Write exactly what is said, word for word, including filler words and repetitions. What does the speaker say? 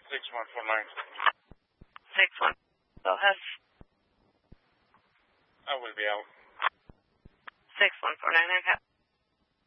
six one four nine. six one. Go ahead. I will be out. six one four nine, okay.